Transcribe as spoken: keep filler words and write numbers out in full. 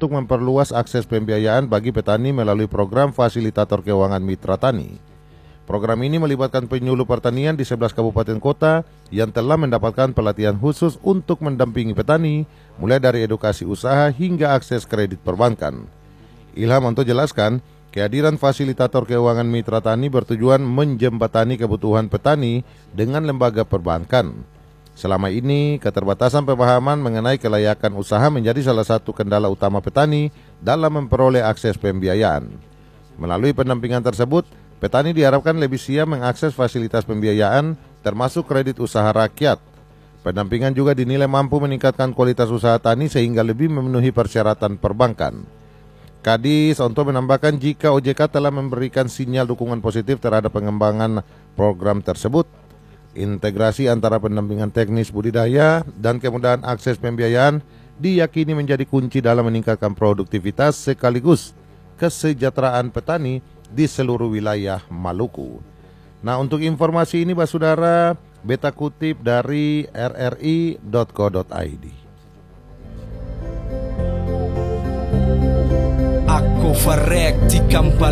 untuk memperluas akses pembiayaan bagi petani melalui program Fasilitator Keuangan Mitra Tani. Program ini melibatkan penyuluh pertanian di sebelas kabupaten kota yang telah mendapatkan pelatihan khusus untuk mendampingi petani, mulai dari edukasi usaha hingga akses kredit perbankan. Ilham untuk jelaskan, kehadiran Fasilitator Keuangan Mitra Tani bertujuan menjembatani kebutuhan petani dengan lembaga perbankan. Selama ini, keterbatasan pemahaman mengenai kelayakan usaha menjadi salah satu kendala utama petani dalam memperoleh akses pembiayaan. Melalui pendampingan tersebut, petani diharapkan lebih siap mengakses fasilitas pembiayaan, termasuk kredit usaha rakyat. Pendampingan juga dinilai mampu meningkatkan kualitas usaha tani sehingga lebih memenuhi persyaratan perbankan. Kadis untuk menambahkan jika O J K telah memberikan sinyal dukungan positif terhadap pengembangan program tersebut, integrasi antara pendampingan teknis budidaya dan kemudahan akses pembiayaan diyakini menjadi kunci dalam meningkatkan produktivitas sekaligus kesejahteraan petani di seluruh wilayah Maluku. Nah, untuk informasi ini, Pak Saudara, beta kutip dari r r i dot co dot i d. Aku farek di kampal